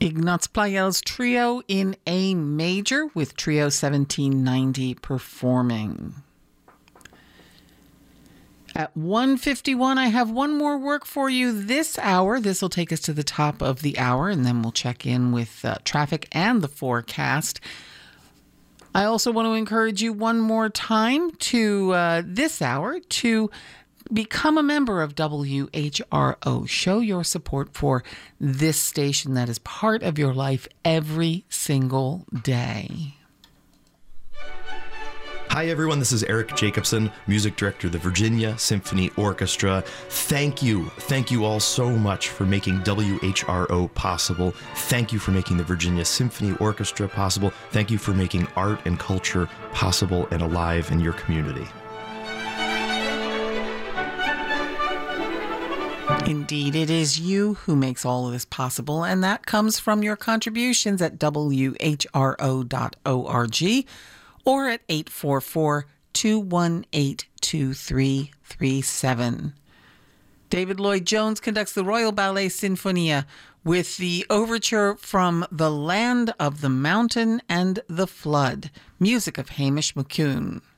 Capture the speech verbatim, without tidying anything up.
Ignaz Pleyel's Trio in A major with Trio seventeen ninety performing. At one fifty-one, I have one more work for you this hour. This will take us to the top of the hour, and then we'll check in with uh, traffic and the forecast. I also want to encourage you one more time to uh, this hour to become a member of W H R O. Show your support for this station that is part of your life every single day. Hi everyone, this is Eric Jacobson, music director of the Virginia Symphony Orchestra. Thank you, thank you all so much for making W H R O possible. Thank you for making the Virginia Symphony Orchestra possible. Thank you for making art and culture possible and alive in your community. Indeed, it is you who makes all of this possible, and that comes from your contributions at W H R O dot org or at eight four four, two one eight, two three three seven. David Lloyd Jones conducts the Royal Ballet Sinfonia with the overture from The Land of the Mountain and the Flood, music of Hamish McCune.